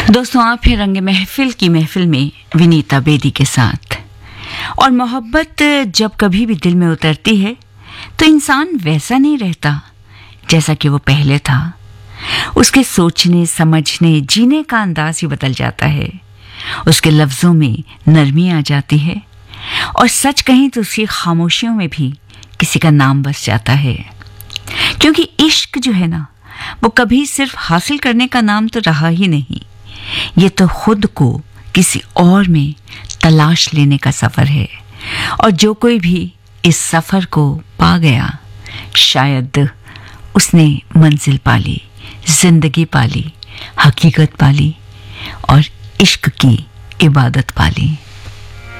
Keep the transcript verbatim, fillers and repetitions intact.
दोस्तों, आप हैं रंग महफिल की महफिल में विनीता बेदी के साथ। और मोहब्बत जब कभी भी दिल में उतरती है तो इंसान वैसा नहीं रहता जैसा कि वो पहले था। उसके सोचने, समझने, जीने का अंदाज ही बदल जाता है। उसके लफ्जों में नरमी आ जाती है और सच कहें तो उसकी खामोशियों में भी किसी का नाम बस जाता है। क्योंकि इश्क जो है ना, वो कभी सिर्फ हासिल करने का नाम तो रहा ही नहीं, ये तो खुद को किसी और में तलाश लेने का सफर है। और जो कोई भी इस सफर को पा गया, शायद उसने मंजिल पाली, जिंदगी पाली, हकीकत पाली और इश्क की इबादत पाली।